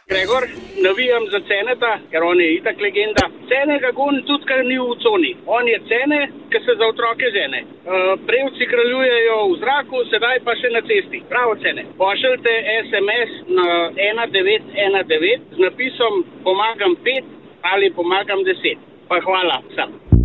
Gregor, navijam za Ceneta, ker on je itak legenda. Cene ga gon tudi, ker ni v coni. On je Cene, ki se za otroke žene. Prevci kraljujejo v zraku, sedaj pa še na cesti. Bravo, Cene. Pošljite SMS na 1919 z napisom pomagam 5 ali pomagam 10. Pa hvala vsem.